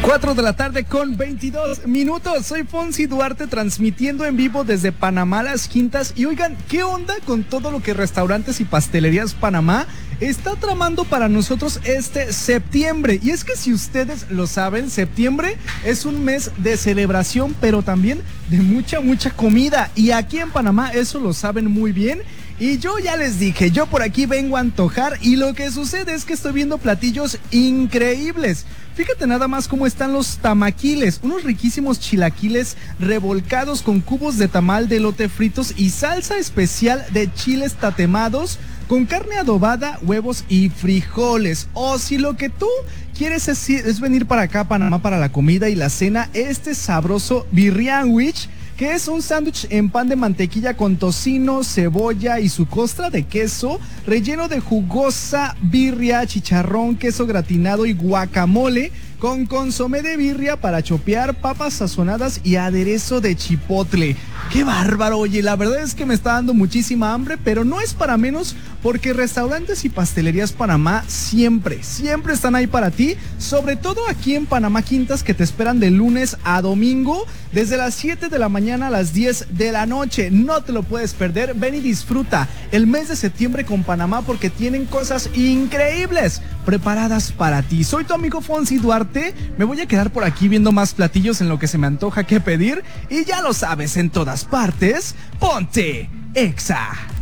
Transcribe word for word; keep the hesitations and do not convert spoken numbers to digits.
cuatro de la tarde con veintidós minutos. Soy Fonsi Duarte transmitiendo en vivo desde Panamá Las Quintas. Y oigan, ¿qué onda con todo lo que Restaurantes y Pastelerías Panamá está tramando para nosotros este septiembre? Y es que si ustedes lo saben, septiembre es un mes de celebración, pero también de mucha, mucha comida. Y aquí en Panamá eso lo saben muy bien. Y yo ya les dije, yo por aquí vengo a antojar y lo que sucede es que estoy viendo platillos increíbles. Fíjate nada más cómo están los tamaquiles, unos riquísimos chilaquiles revolcados con cubos de tamal de elote fritos y salsa especial de chiles tatemados con carne adobada, huevos y frijoles. O si lo que tú quieres es, es venir para acá a Panamá para la comida y la cena, este sabroso birrianwich, que es un sándwich en pan de mantequilla con tocino, cebolla y su costra de queso, relleno de jugosa birria, chicharrón, queso gratinado y guacamole, con consomé de birria para chopear, papas sazonadas y aderezo de chipotle. ¡Qué bárbaro! Oye, la verdad es que me está dando muchísima hambre, pero no es para menos porque Restaurantes y Pastelerías Panamá siempre, siempre están ahí para ti, sobre todo aquí en Panamá Quintas, que te esperan de lunes a domingo, desde las siete de la mañana a las diez de la noche. No te lo puedes perder, ven y disfruta el mes de septiembre con Panamá porque tienen cosas increíbles preparadas para ti. Soy tu amigo Fonsi Duarte, me voy a quedar por aquí viendo más platillos en lo que se me antoja que pedir y ya lo sabes, en todas partes, ponte Exa.